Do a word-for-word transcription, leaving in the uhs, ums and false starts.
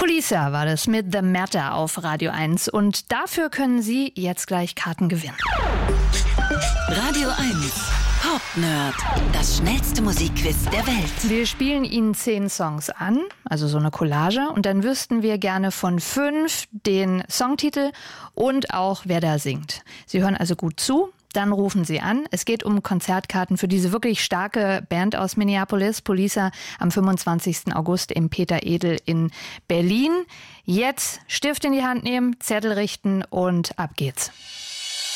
Poliça war das mit The Matter auf Radio eins und dafür können Sie jetzt gleich Karten gewinnen. Radio eins Pop Nerd, das schnellste Musikquiz der Welt. Wir spielen Ihnen zehn Songs an, also so eine Collage, und dann wüssten wir gerne von fünf den Songtitel und auch wer da singt. Sie hören also gut zu. Dann rufen Sie an. Es geht um Konzertkarten für diese wirklich starke Band aus Minneapolis, Poliça, am fünfundzwanzigsten August im Peter Edel in Berlin. Jetzt Stift in die Hand nehmen, Zettel richten und ab geht's.